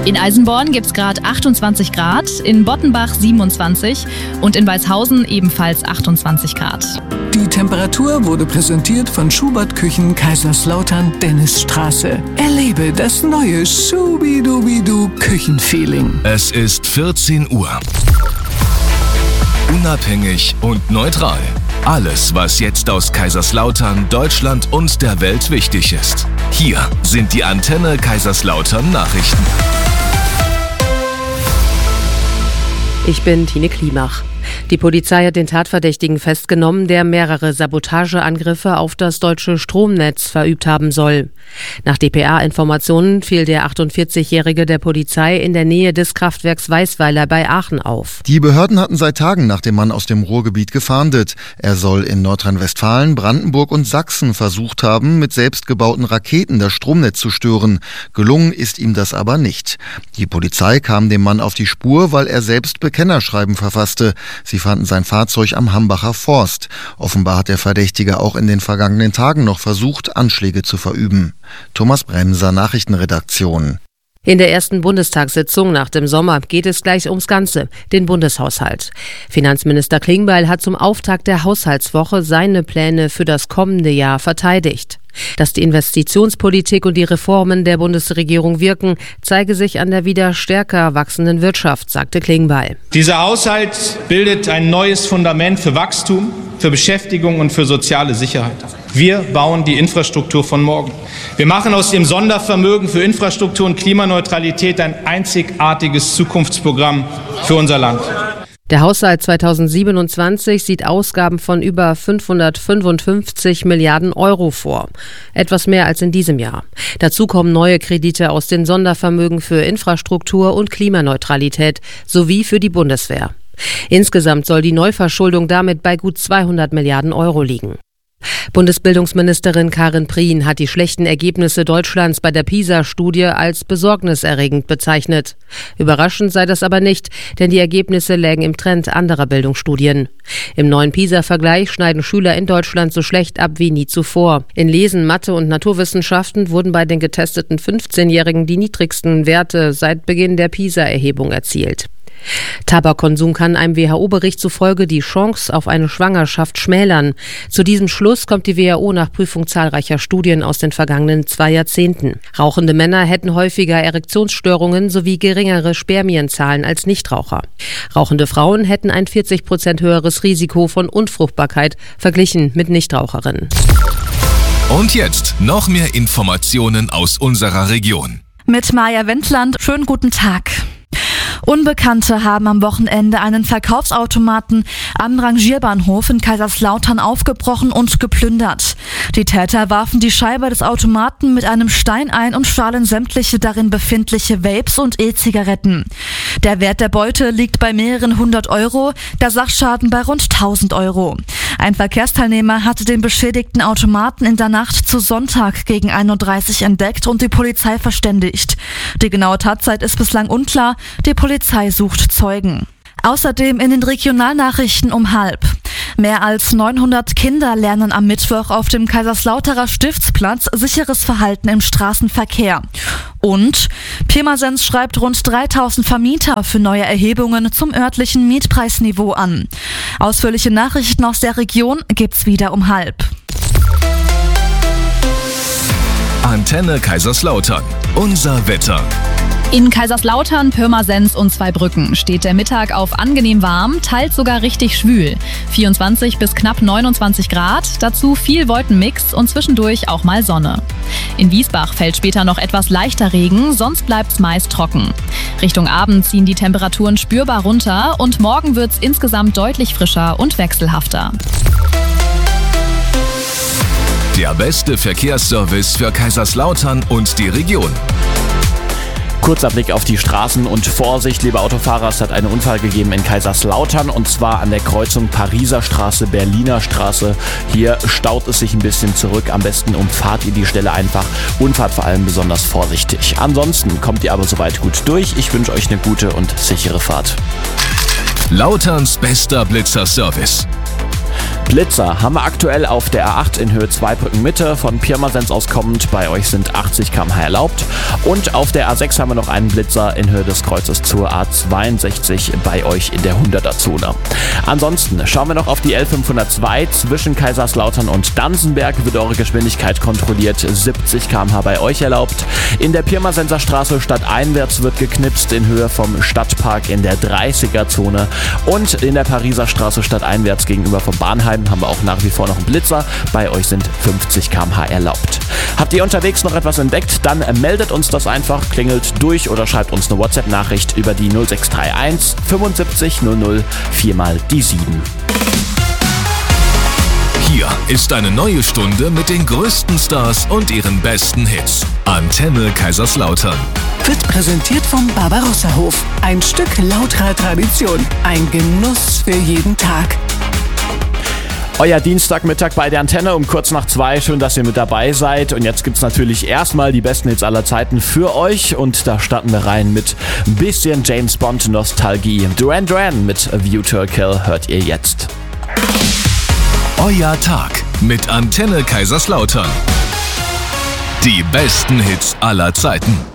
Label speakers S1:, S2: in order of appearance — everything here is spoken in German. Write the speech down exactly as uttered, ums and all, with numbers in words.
S1: In Eisenborn gibt es gerade achtundzwanzig Grad, in Bottenbach siebenundzwanzig und in Weißhausen ebenfalls achtundzwanzig Grad.
S2: Die Temperatur wurde präsentiert von Schubert Küchen Kaiserslautern Dennisstraße. Erlebe das neue Schubidubidu Küchenfeeling.
S3: Es ist vierzehn Uhr. Unabhängig und neutral. Alles, was jetzt aus Kaiserslautern, Deutschland und der Welt wichtig ist. Hier sind die Antenne Kaiserslautern Nachrichten.
S4: Ich bin Tine Klimach. Die Polizei hat den Tatverdächtigen festgenommen, der mehrere Sabotageangriffe auf das deutsche Stromnetz verübt haben soll. Nach D P A-Informationen fiel der achtundvierzigjährige der Polizei in der Nähe des Kraftwerks Weißweiler bei Aachen auf.
S5: Die Behörden hatten seit Tagen nach dem Mann aus dem Ruhrgebiet gefahndet. Er soll in Nordrhein-Westfalen, Brandenburg und Sachsen versucht haben, mit selbstgebauten Raketen das Stromnetz zu stören. Gelungen ist ihm das aber nicht. Die Polizei kam dem Mann auf die Spur, weil er selbst Bekennerschreiben verfasste. Sie fanden sein Fahrzeug am Hambacher Forst. Offenbar hat der Verdächtige auch in den vergangenen Tagen noch versucht, Anschläge zu verüben. Thomas Bremser, Nachrichtenredaktion.
S4: In der ersten Bundestagssitzung nach dem Sommer geht es gleich ums Ganze, den Bundeshaushalt. Finanzminister Klingbeil hat zum Auftakt der Haushaltswoche seine Pläne für das kommende Jahr verteidigt. Dass die Investitionspolitik und die Reformen der Bundesregierung wirken, zeige sich an der wieder stärker wachsenden Wirtschaft, sagte Klingbeil.
S6: Dieser Haushalt bildet ein neues Fundament für Wachstum, für Beschäftigung und für soziale Sicherheit. Wir bauen die Infrastruktur von morgen. Wir machen aus dem Sondervermögen für Infrastruktur und Klimaneutralität ein einzigartiges Zukunftsprogramm für unser Land.
S4: Der Haushalt zweitausendsiebenundzwanzig sieht Ausgaben von über fünfhundertfünfundfünfzig Milliarden Euro vor. Etwas mehr als in diesem Jahr. Dazu kommen neue Kredite aus den Sondervermögen für Infrastruktur und Klimaneutralität sowie für die Bundeswehr. Insgesamt soll die Neuverschuldung damit bei gut zweihundert Milliarden Euro liegen. Bundesbildungsministerin Karin Prien hat die schlechten Ergebnisse Deutschlands bei der PISA-Studie als besorgniserregend bezeichnet. Überraschend sei das aber nicht, denn die Ergebnisse lägen im Trend anderer Bildungsstudien. Im neuen PISA-Vergleich schneiden Schüler in Deutschland so schlecht ab wie nie zuvor. In Lesen, Mathe und Naturwissenschaften wurden bei den getesteten fünfzehnjährigen die niedrigsten Werte seit Beginn der PISA-Erhebung erzielt. Tabakkonsum kann einem W H O-Bericht zufolge die Chance auf eine Schwangerschaft schmälern. Zu diesem Schluss kommt die W H O nach Prüfung zahlreicher Studien aus den vergangenen zwei Jahrzehnten. Rauchende Männer hätten häufiger Erektionsstörungen sowie geringere Spermienzahlen als Nichtraucher. Rauchende Frauen hätten ein vierzig Prozent höheres Risiko von Unfruchtbarkeit verglichen mit Nichtraucherinnen.
S3: Und jetzt noch mehr Informationen aus unserer Region.
S7: Mit Maja Wendland, schönen guten Tag. Unbekannte haben am Wochenende einen Verkaufsautomaten am Rangierbahnhof in Kaiserslautern aufgebrochen und geplündert. Die Täter warfen die Scheibe des Automaten mit einem Stein ein und stahlen sämtliche darin befindliche Vapes und E-Zigaretten. Der Wert der Beute liegt bei mehreren hundert Euro, der Sachschaden bei rund tausend Euro. Ein Verkehrsteilnehmer hatte den beschädigten Automaten in der Nacht zu Sonntag gegen ein Uhr dreißig entdeckt und die Polizei verständigt. Die genaue Tatzeit ist bislang unklar. Die Polizei sucht Zeugen. Außerdem in den Regionalnachrichten um halb. Mehr als neunhundert Kinder lernen am Mittwoch auf dem Kaiserslauterer Stiftsplatz sicheres Verhalten im Straßenverkehr. Und Pirmasens schreibt rund dreitausend Vermieter für neue Erhebungen zum örtlichen Mietpreisniveau an. Ausführliche Nachrichten aus der Region gibt's wieder um halb.
S3: Antenne Kaiserslautern. Unser Wetter.
S1: In Kaiserslautern, Pirmasens und Zweibrücken steht der Mittag auf angenehm warm, teils sogar richtig schwül. vierundzwanzig bis knapp neunundzwanzig Grad, dazu viel Wolkenmix und zwischendurch auch mal Sonne. In Wiesbach fällt später noch etwas leichter Regen, sonst bleibt's meist trocken. Richtung Abend ziehen die Temperaturen spürbar runter und morgen wird's insgesamt deutlich frischer und wechselhafter.
S3: Der beste Verkehrsservice für Kaiserslautern und die Region.
S8: Kurzer Blick auf die Straßen und Vorsicht, liebe Autofahrer, es hat einen Unfall gegeben in Kaiserslautern und zwar an der Kreuzung Pariser Straße, Berliner Straße. Hier staut es sich ein bisschen zurück, am besten umfahrt ihr die Stelle einfach und fahrt vor allem besonders vorsichtig. Ansonsten kommt ihr aber soweit gut durch. Ich wünsche euch eine gute und sichere Fahrt.
S3: Lauterns bester Blitzerservice.
S8: Blitzer haben wir aktuell auf der A acht in Höhe Zweibrücken Mitte, von Pirmasens aus kommend. Bei euch sind achtzig Kilometer pro Stunde erlaubt. Und auf der A sechs haben wir noch einen Blitzer in Höhe des Kreuzes zur A zweiundsechzig bei euch in der hunderter-Zone. Ansonsten schauen wir noch auf die L fünfhundertzwei. Zwischen Kaiserslautern und Danzenberg wird eure Geschwindigkeit kontrolliert. siebzig Kilometer pro Stunde bei euch erlaubt. In der Pirmasenser Straße stadteinwärts wird geknipst in Höhe vom Stadtpark in der dreißiger-Zone. Und in der Pariser Straße stadteinwärts gegenüber vom Bahnheim haben wir auch nach wie vor noch einen Blitzer. Bei euch sind fünfzig Kilometer pro Stunde erlaubt. Habt ihr unterwegs noch etwas entdeckt? Dann meldet uns das einfach, klingelt durch oder schreibt uns eine WhatsApp-Nachricht über die null sechs drei eins fünfundsiebzig null null vier mal die sieben.
S3: Hier ist eine neue Stunde mit den größten Stars und ihren besten Hits. Antenne Kaiserslautern.
S2: Wird präsentiert vom Barbarossa-Hof. Ein Stück lauterer Tradition. Ein Genuss für jeden Tag.
S8: Euer Dienstagmittag bei der Antenne um kurz nach zwei. Schön, dass ihr mit dabei seid. Und jetzt gibt's natürlich erstmal die besten Hits aller Zeiten für euch. Und da starten wir rein mit ein bisschen James Bond Nostalgie. Duran Duran mit A View to a Kill hört ihr jetzt.
S3: Euer Tag mit Antenne Kaiserslautern. Die besten Hits aller Zeiten.